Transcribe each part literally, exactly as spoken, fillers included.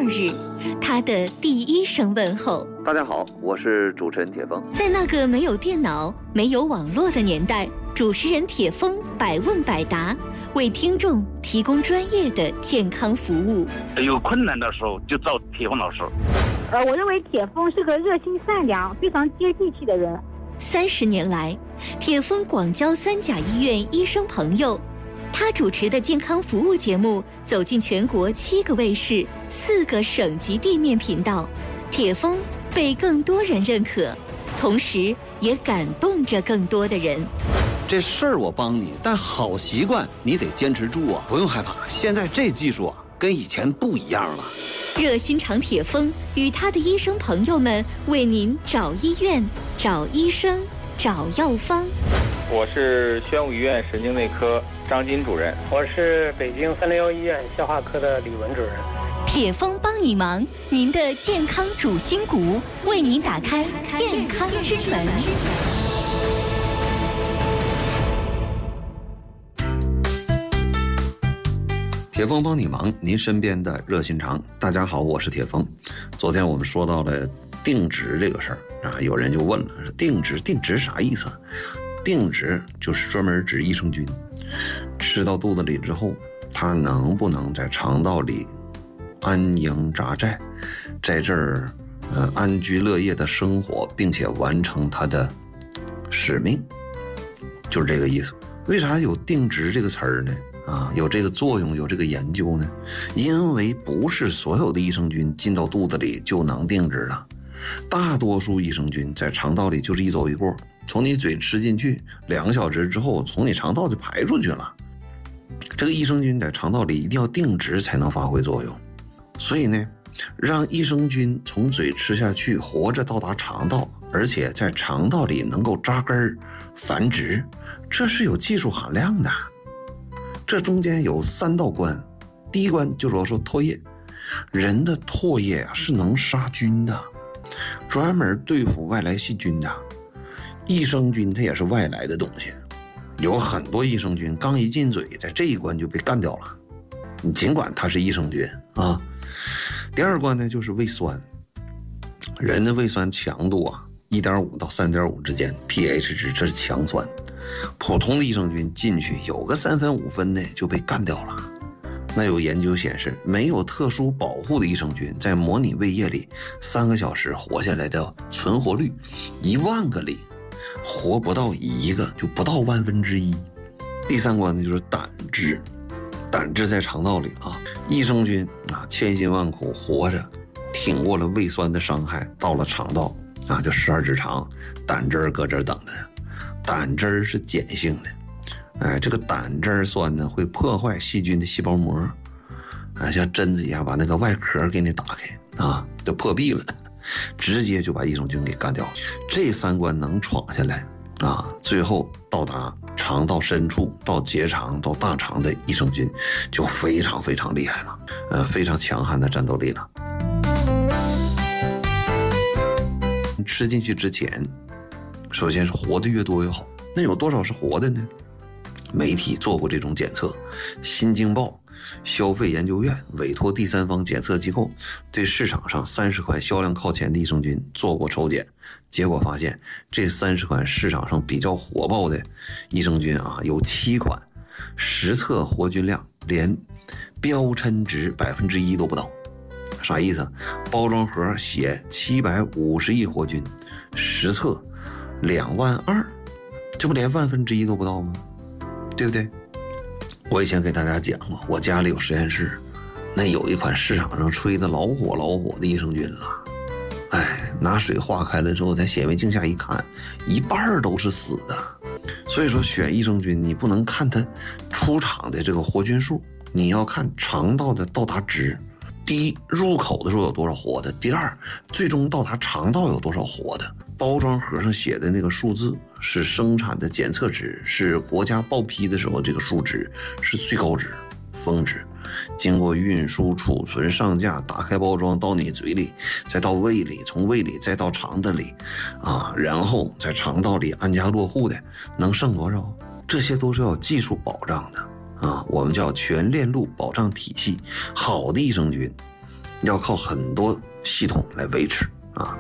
二日，他的第一声问候。 大家好，我是主持人铁峰。 在那个没有电脑、没有网络的年代，主持人铁峰百问百答，为听众提供专业的健康服务。 有困难的时候就找铁峰老师。 呃，我认为铁峰是个热心善良、非常接地气的人。 三十年来，铁峰广交三甲医院医生朋友。他主持的健康服务节目走进全国七个卫视、四个省级地面频道，铁峰被更多人认可，同时也感动着更多的人。 这事儿我帮你，但好习惯你得坚持住啊！不用害怕，现在这技术啊，跟以前不一样了。 热心肠铁峰与他的医生朋友们为您找医院、找医生、找药方。 我是宣武医院神经内科张金主任， 我是北京三零幺医院消化科的李文主任。 铁峰帮你忙，您的健康主心骨，为您打开健康之门。 铁峰帮你忙，您身边的热心肠。大家好，我是铁峰。昨天我们说到了定植这个事儿啊，有人就问了，定植定植啥意思？定植就是专门指益生菌，吃到肚子里之后，它能不能在肠道里安营扎寨，在这儿呃安居乐业的生活，并且完成它的使命，就是这个意思。为啥有定植这个词儿呢？啊，有这个作用，有这个研究呢？因为不是所有的益生菌进到肚子里就能定植了，大多数益生菌在肠道里就是一走一过，从你嘴吃进去，两个小时之后从你肠道就排出去了。这个益生菌在肠道里一定要定植才能发挥作用，所以呢，让益生菌从嘴吃下去，活着到达肠道，而且在肠道里能够扎根繁殖，这是有技术含量的。这中间有三道关，第一关就是我说唾液，人的唾液啊是能杀菌的，专门对付外来细菌的。益生菌它也是外来的东西，有很多益生菌刚一进嘴，在这一关就被干掉了，你尽管它是益生菌啊。第二关呢就是胃酸，人的胃酸强度啊 一点五 到 三点五 之间 pH 值，这是强酸。普通的益生菌进去有个三分五分的就被干掉了。那有研究显示，没有特殊保护的益生菌在模拟胃液里三个小时活下来的存活率，一万个里活不到一个，就不到万分之一。第三关呢就是胆汁，胆汁在肠道里啊，益生菌啊千辛万苦活着，挺过了胃酸的伤害，到了肠道啊，就十二指肠，胆汁搁这儿等着。胆汁是碱性的，哎，这个胆汁酸呢会破坏细菌的细胞膜，哎，像针子一样把那个外壳给你打开啊，就破壁了，直接就把益生菌给干掉。这三关能闯下来啊，最后到达肠道深处，到结肠到大肠的益生菌就非常非常厉害了，呃，非常强悍的战斗力了。吃进去之前，首先是活的越多越好。那有多少是活的呢？媒体做过这种检测，新京报消费研究院委托第三方检测机构对市场上三十款销量靠前的益生菌做过抽检，结果发现这三十款市场上比较火爆的益生菌啊，有七款实测活菌量连标称值百分之一都不到。啥意思？包装盒写七百五十亿活菌，实测两万二，这不连万分之一都不到吗？对不对？我以前给大家讲过，我家里有实验室，那有一款市场上吹的老火老火的益生菌了，哎，拿水化开了之后，在显微镜下一看，一半都是死的。所以说选益生菌，你不能看它出厂的这个活菌数，你要看肠道的到达值。第一，入口的时候有多少活的；第二，最终到达肠道有多少活的。包装盒上写的那个数字是生产的检测值，是国家报批的时候这个数值是最高值，峰值。经过运输、储存、上架、打开包装到你嘴里，再到胃里，从胃里再到肠子里，啊，然后在肠道里安家落户的，能剩多少？这些都是要技术保障的。啊，我们叫全链路保障体系。好的益生菌， 要靠很多系统来维持啊。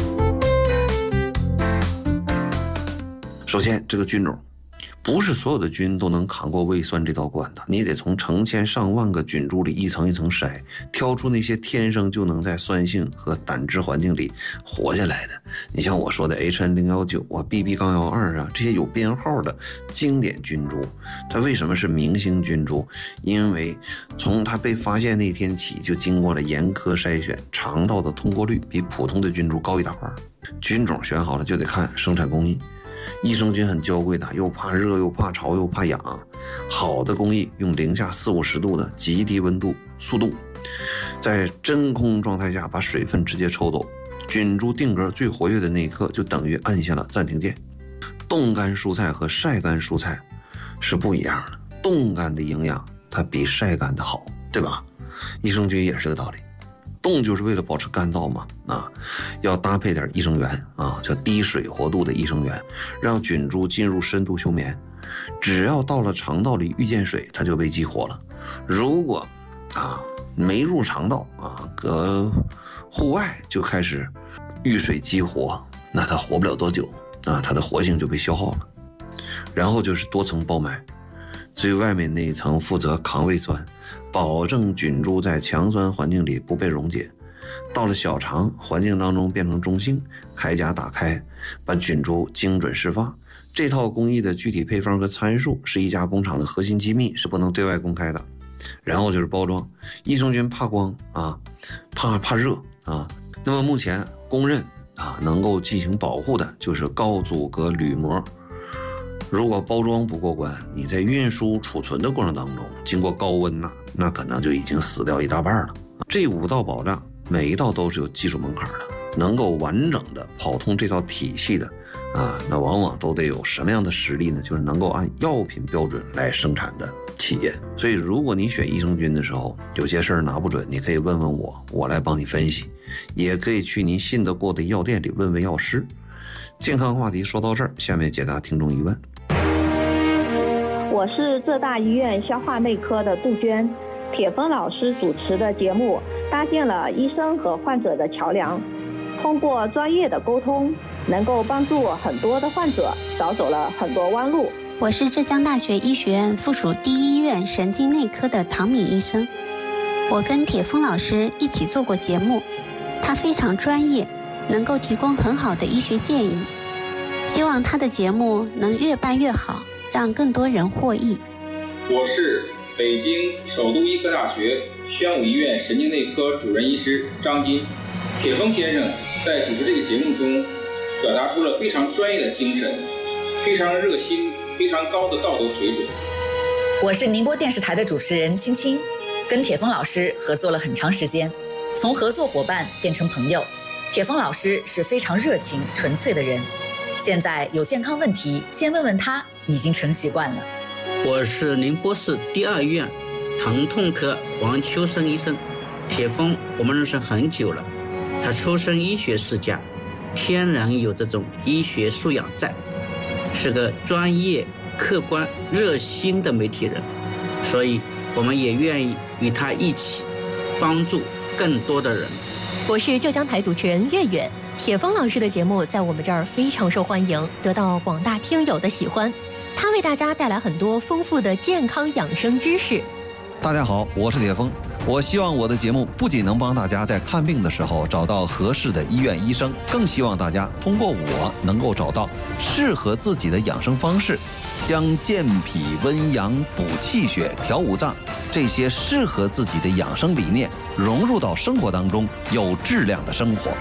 首先，这个菌种不是所有的菌都能扛过胃酸这道关的，你得从成千上万个菌株里一层一层筛，挑出那些天生就能在酸性和胆汁环境里活下来的。你像我说的 H N 零一九 啊 B B 一一二 啊，这些有编号的经典菌株，它为什么是明星菌株？因为从它被发现那天起就经过了严苛筛选，肠道的通过率比普通的菌株高一大块。菌种选好了就得看生产工艺，益生菌很娇贵的，又怕热又怕潮又怕痒，好的工艺用零下四五十度的极低温度速冻，在真空状态下把水分直接抽走，菌株定格最活跃的那一刻就等于按下了暂停键。冻干蔬菜和晒干蔬菜是不一样的，冻干的营养它比晒干的好，对吧？益生菌也是个道理，冻就是为了保持干燥嘛，啊，要搭配点益生元啊，叫低水活度的益生元，让菌株进入深度休眠。只要到了肠道里遇见水，它就被激活了。如果啊没入肠道啊，搁户外就开始遇水激活，那它活不了多久啊，它的活性就被消耗了。然后就是多层包埋，最外面那一层负责扛胃酸，保证菌株在强酸环境里不被溶解，到了小肠环境当中变成中性，铠甲打开，把菌株精准释放。这套工艺的具体配方和参数是一家工厂的核心机密，是不能对外公开的。然后就是包装，益生菌怕光啊，怕怕热啊。那么目前公认啊能够进行保护的就是高阻隔铝膜。如果包装不过关，你在运输储存的过程当中经过高温呐，那可能就已经死掉一大半了。这五道保障每一道都是有技术门槛的，能够完整的跑通这套体系的啊，那往往都得有什么样的实力呢？就是能够按药品标准来生产的企业。所以如果你选益生菌的时候有些事儿拿不准，你可以问问我，我来帮你分析，也可以去您信得过的药店里问问药师。健康话题说到这儿，下面解答听众疑问。 我是浙大医院消化内科的杜鹃，铁峰老师主持的节目搭建了医生和患者的桥梁，通过专业的沟通，能够帮助很多的患者少走了很多弯路。 我是浙江大学医学院附属第一医院神经内科的唐敏医生，我跟铁峰老师一起做过节目，他非常专业，能够提供很好的医学建议，希望他的节目能越办越好，让更多人获益。 我是北京首都医科大学宣武医院神经内科主任医师张金。铁峰先生在主持这个节目中表达出了非常专业的精神，非常热心，非常高的道德水准。 我是宁波电视台的主持人青青，跟铁峰老师合作了很长时间，从合作伙伴变成朋友。铁峰老师是非常热情纯粹的人，现在有健康问题先问问他已经成习惯了。 我是宁波市第二医院疼痛科王秋生医生。铁峰我们认识很久了，他出身医学世家，天然有这种医学素养在，是个专业客观热心的媒体人，所以我们也愿意与他一起帮助更多的人。 我是浙江台主持人月月，铁峰老师的节目在我们这儿非常受欢迎，得到广大听友的喜欢。他为大家带来很多丰富的健康养生知识。 大家好，我是铁峰。我希望我的节目不仅能帮大家在看病的时候找到合适的医院医生，更希望大家通过我能够找到适合自己的养生方式，将健脾温阳、补气血、调五脏这些适合自己的养生理念融入到生活当中，有质量的生活。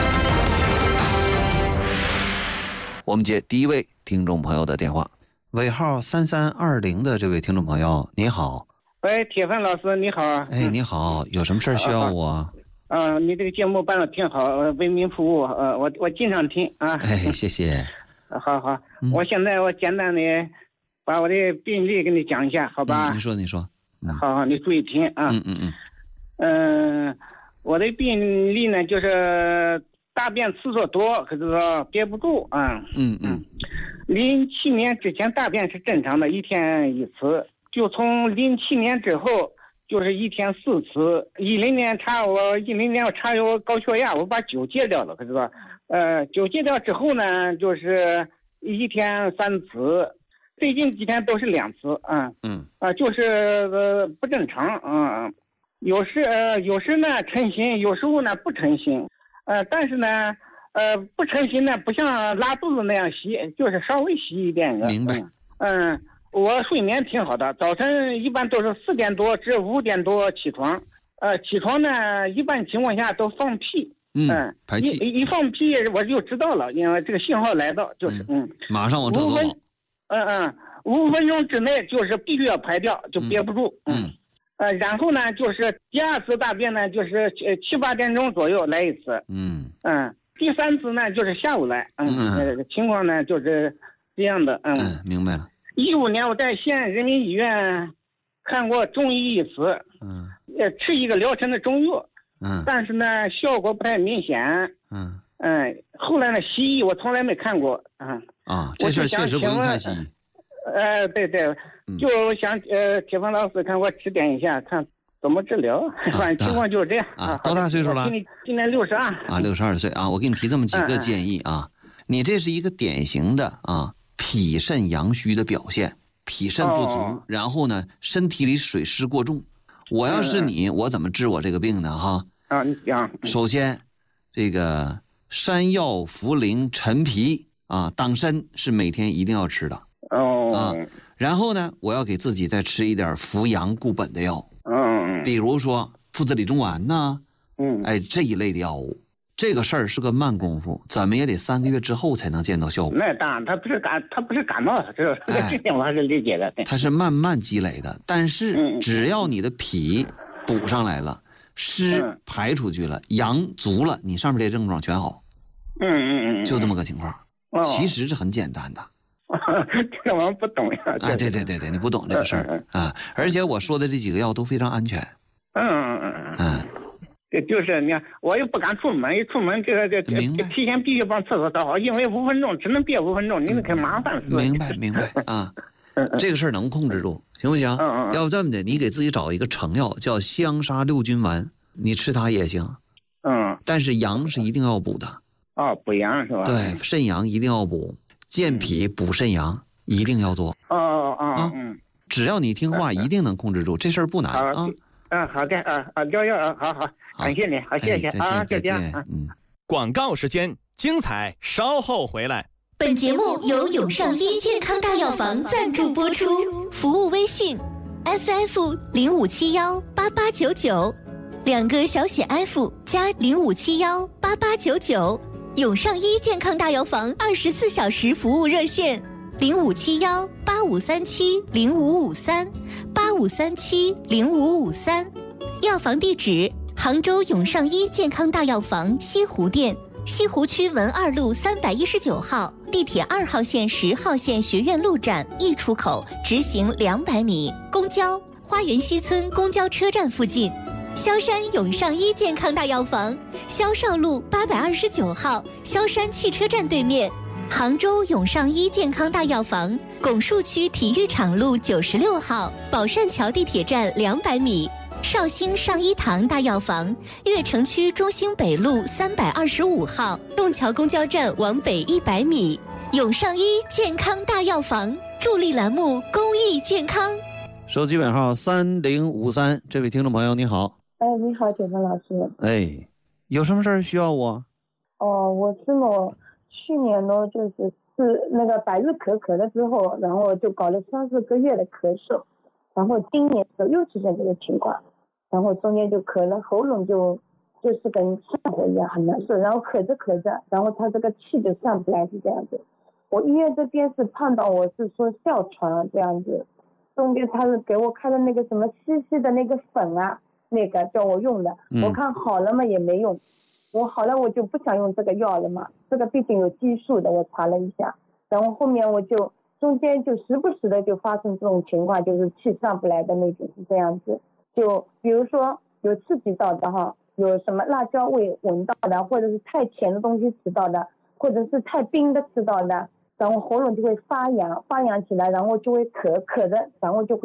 我们接第一位听众朋友的电话，尾号三三二零的这位听众朋友，你好。 喂，铁峰老师你好。 哎，你好，有什么事需要我？ 嗯、呃，你这个节目办得挺好，为民服务，呃，我我经常听啊。 哎，谢谢。 好好、嗯，我现在我简单的把我的病例给你讲一下，好吧？ 嗯、你说，你说。 嗯、好好，你注意听啊。 嗯嗯嗯。 嗯、呃，我的病例呢，就是大便次数多，可是说憋不住啊。 嗯嗯。 零七年之前大便是正常的，一天一次。就从零七年之后， 就是一天四次。一零年查我一零年我查有高血压，我把酒戒掉了，可是吧？呃，酒戒掉之后呢，就是一天三次，最近几天都是两次，嗯嗯啊、呃，就是呃不正常，嗯，有时呃有时呢成心，有时候呢不成心，呃，但是呢。呃，不成心呢，不像拉肚子那样稀，就是稍微稀一点的。 明白。 嗯，嗯我睡眠挺好的，早晨一般都是四点多至五点多起床。呃，起床呢，一般情况下都放屁。 嗯，嗯排气。 一一放屁我就知道了，因为这个信号来到，就是嗯，嗯马上往厕所跑。 嗯嗯，五分钟之内就是必须要排掉，就憋不住。嗯。嗯呃，然后呢，就是第二次大便呢，就是呃七八点钟左右来一次。嗯嗯。第三次呢，就是下午来，嗯，嗯呃、情况呢就是这样的，嗯， 嗯明白了。 一五年我在西安人民医院看过中医一次，嗯，呃，吃一个疗程的中药，嗯，但是呢效果不太明显，嗯嗯，后来呢西医我从来没看过，嗯啊，这事确实不用看西医， 呃，对对，就想呃铁峰老师看我指点一下看。怎么治疗？反正情况就是这样啊。多大岁数了？ 今今年六十二啊，六十二岁啊。我给你提这么几个建议啊。嗯嗯你这是一个典型的啊脾肾阳虚的表现，脾肾不足，哦、然后呢身体里水湿过重。我要是你，嗯、我怎么治我这个病呢？哈啊，你讲。 首先，这个山药、茯苓、陈皮啊，党参是每天一定要吃的。哦。啊，然后呢，我要给自己再吃一点扶阳固本的药。嗯，比如说附子理中丸呐，嗯，哎这一类的药物，这个事儿是个慢功夫，怎么也得三个月之后才能见到效果。 那当然，他不是感，他不是感冒，这这点我还是理解的。 它是慢慢积累的，但是只要你的脾补上来了，湿排出去了，阳足了，你上面这些症状全好。 嗯嗯嗯， 就这么个情况，其实是很简单的。 这玩意儿不懂呀！ 哎，对对对对，你不懂这个事儿、嗯嗯、啊！而且我说的这几个药都非常安全。 嗯嗯嗯嗯，这就是你看，我又不敢出门，一出门这个这提前必须把厕所倒好，因为五分钟只能憋五分钟，你那可麻烦死了。 明白明白啊，这个事儿能控制住，行不行？嗯嗯。要不这么的，你给自己找一个成药，叫香砂六君丸，你吃它也行。嗯。但是阳是一定要补的。 哦，补阳是吧？ 对，肾阳一定要补。健脾补肾阳一定要做哦哦哦嗯， 只要你听话，一定能控制住，这事儿不难啊。 嗯，好的啊啊，要要好好，感谢你，好谢谢啊，再见啊。 嗯，广告时间，精彩稍后回来。 本节目由永上医健康大药房赞助播出，服务微信 F F 零五七幺八八九九，两个小写 F 加零五七幺八八九九。永上医健康大药房二十四小时服务热线零五七幺八五三七零五五三八五三七零五五三，药房地址杭州永上医健康大药房西湖店，西湖区文二路三百一十九号，地铁二号线十号线学院路站 E 出口直行两百米，公交花园西村公交车站附近。萧山永上医健康大药房，萧少路八百二十九号，萧山汽车站对面。杭州永上医健康大药房，拱墅区体育场路九十六号，宝善桥地铁站两百米。绍兴上医堂大药房，悦城区中兴北路三百二十五号，洞桥公交站往北一百米。永上医健康大药房，助力栏目公益健康。 手机尾号三零五三，这位听众朋友你好。 哎，你好，铁峰老师。 哎，有什么事儿需要我？ 哦，我是我去年呢，就是是那个百日咳咳了之后，然后就搞了三四个月的咳嗽，然后今年的又出现这个情况，然后中间就咳了，喉咙就就是跟上火一样很难受，然后咳着咳着，然后他这个气就上不来，是这样子。我医院这边是判断我是说哮喘这样子，中间他是给我开的那个什么细细的那个粉啊。那个叫我用的，我看好了嘛也没用，我好了我就不想用这个药了嘛，这个毕竟有激素的，我查了一下，然后后面我就中间就时不时的就发生这种情况，就是气上不来的那种，是这样子。就比如说有刺激到的哈，有什么辣椒味闻到的，或者是太甜的东西吃到的，或者是太冰的吃到的，然后喉咙就会发痒，发痒起来，然后就会咳，咳的，然后就会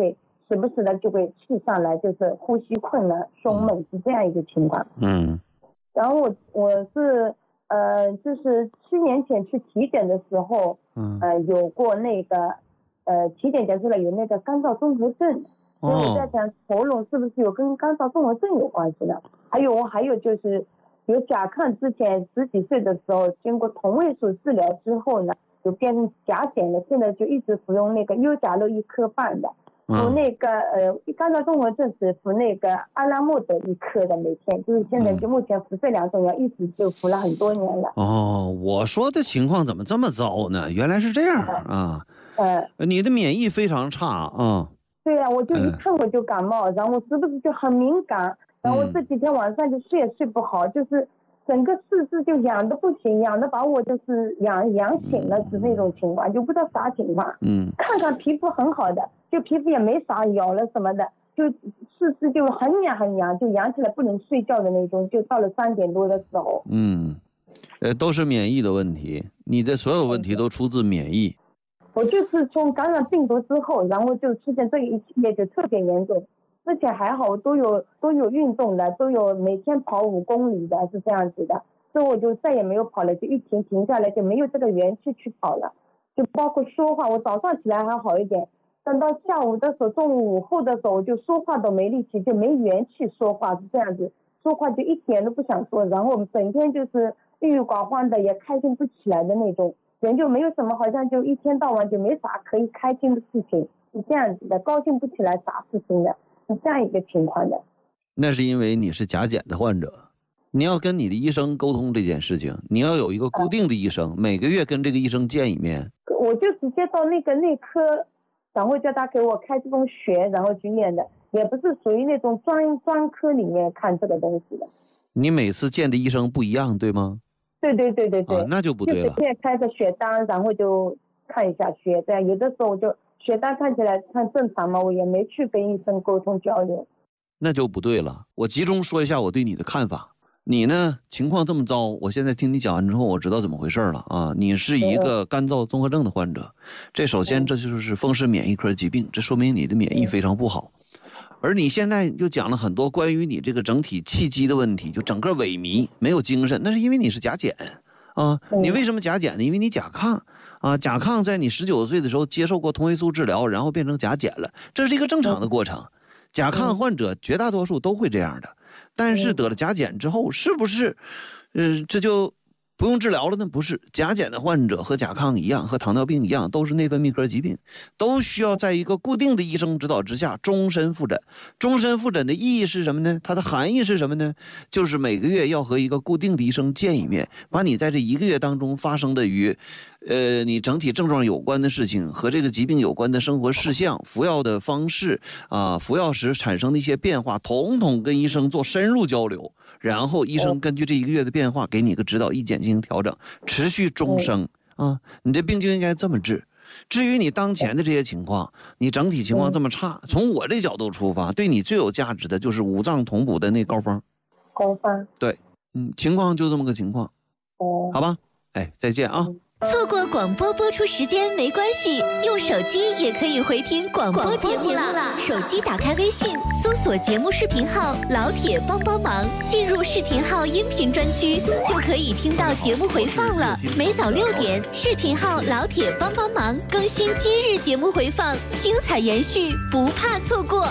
时不时的就会气上来，就是呼吸困难、胸闷是这样一个情况。 嗯。 然后我我是呃，就是七年前去体检的时候， 嗯， 呃，有过那个呃，体检检出来有那个干燥综合症。所以我在想喉咙是不是有跟干燥综合症有关系的？还有还有就是有甲亢，之前十几岁的时候经过同位素治疗之后呢，就变成甲减了，现在就一直服用那个优甲乐一颗半的，服那个呃干燥综合症是服那个阿拉莫德一颗的，每天就是现在就目前服这两种药，一直就服了很多年了。 哦，我说的情况怎么这么糟呢？原来是这样啊！ 呃， 你的免疫非常差啊。 对呀、啊，我就一看我就感冒，嗯、然后我时不时就很敏感，然后这几天晚上就睡也睡不好，就是整个四肢就痒的不行，痒的把我就是痒痒醒了是那种情况，就不知道啥情况。 嗯， 看看皮肤很好的，就皮肤也没啥咬了什么的，就四肢就很痒很痒，就痒起来不能睡觉的那种，就到了三点多的时候。 嗯，呃，都是免疫的问题，你的所有问题都出自免疫。 我就是从感染病毒之后，然后就出现这一系列就特别严重。之前还好，都有都有运动的，都有每天跑五公里的，是这样子的。所以我就再也没有跑了，就一停停下来，就没有这个元气去跑了。就包括说话，我早上起来还好一点，等到下午的时候、中午午后的时候，我就说话都没力气，就没元气说话，是这样子。说话就一点都不想说，然后整天就是郁郁寡欢的，也开心不起来的那种。人就没有什么，好像就一天到晚就没啥可以开心的事情，是这样子的，高兴不起来啥事情的，是这样一个情况的。 那是因为你是甲减的患者，你要跟你的医生沟通这件事情，你要有一个固定的医生，嗯、每个月跟这个医生见一面。 我就直接到那个内科，然后叫他给我开这种血，然后去验的，也不是属于那种专专科里面看这个东西的。 你每次见的医生不一样，对吗？ 对对对对对、 啊，那就不对了。 就随便开个血单，然后就看一下血，这样有的时候我就血单看起来看正常嘛，我也没去跟医生沟通交流。 那就不对了。我集中说一下我对你的看法。你呢，情况这么糟，我现在听你讲完之后，我知道怎么回事了啊！你是一个干燥综合症的患者，这首先这就是风湿免疫科疾病，这说明你的免疫非常不好。而你现在又讲了很多关于你这个整体气机的问题，就整个萎靡没有精神，那是因为你是甲减啊。你为什么甲减呢？因为你甲亢啊，甲亢在你十九岁的时候接受过同位素治疗，然后变成甲减了，这是一个正常的过程。甲亢患者绝大多数都会这样的，但是得了甲减之后，是不是呃这就不用治疗了呢？不是，甲减的患者和甲亢一样，和糖尿病一样，都是内分泌科疾病，都需要在一个固定的医生指导之下终身复诊。终身复诊的意义是什么呢？它的含义是什么呢？就是每个月要和一个固定的医生见一面，把你在这一个月当中发生的与呃你整体症状有关的事情和这个疾病有关的生活事项、服药的方式啊、服药时产生的一些变化，统统跟医生做深入交流。然后医生根据这一个月的变化给你一个指导意见进行调整，持续终生啊！你这病就应该这么治。至于你当前的这些情况，你整体情况这么差，从我这角度出发，对你最有价值的就是五脏同补的那膏方。 膏方。 对，嗯，情况就这么个情况。 哦。 好吧，哎，再见啊。 错过广播播出时间没关系，用手机也可以回听广播节目了。手机打开微信，搜索节目视频号“老铁帮帮忙”，进入视频号音频专区，就可以听到节目回放了。每早六点，视频号“老铁帮帮忙”更新今日节目回放，精彩延续，不怕错过。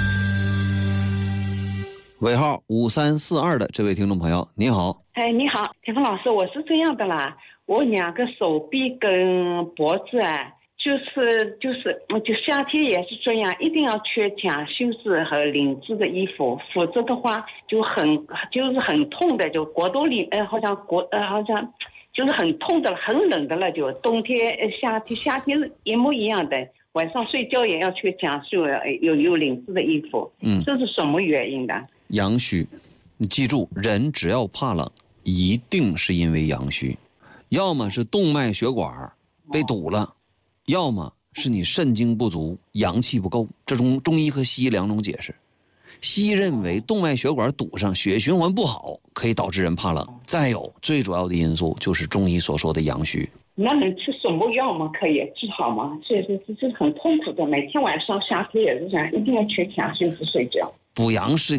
尾号五三四二的这位听众朋友，你好。 哎，你好，田峰老师，我是这样的啦，我两个手臂跟脖子啊，就是就是就夏天也是这样，一定要穿讲袖子和领子的衣服，否则的话就很就是很痛的，就国冬里呃好像国呃好像就是很痛的了，很冷的了，就冬天呃夏天夏天一模一样的，晚上睡觉也要穿讲袖有有领子的衣服， 嗯， 这是什么原因的？ 阳虚，你记住，人只要怕冷，一定是因为阳虚，要么是动脉血管被堵了，要么是你肾精不足，阳气不够。这种中医和西医两种解释。西医认为动脉血管堵上，血液循环不好，可以导致人怕冷。再有最主要的因素就是中医所说的阳虚。 那能吃什么药吗？可以治好吗？所以说这是很痛苦的，每天晚上夏天也是这样，一定要缺钾休息睡觉。 补阳是